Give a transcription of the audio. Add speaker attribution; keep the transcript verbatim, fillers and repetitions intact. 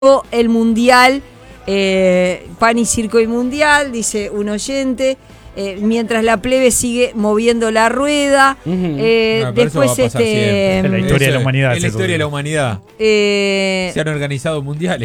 Speaker 1: el mundial, eh, pan y circo y mundial, dice un oyente, eh, mientras la plebe sigue moviendo la rueda.
Speaker 2: Uh-huh.
Speaker 1: eh,
Speaker 3: No, pero eso va a
Speaker 1: después
Speaker 3: pasar
Speaker 1: este
Speaker 3: siempre.
Speaker 2: En la historia de la
Speaker 3: Eso es,
Speaker 2: humanidad,
Speaker 3: En la
Speaker 2: seguro.
Speaker 3: historia de la humanidad.
Speaker 1: eh,
Speaker 3: Se han organizado mundiales.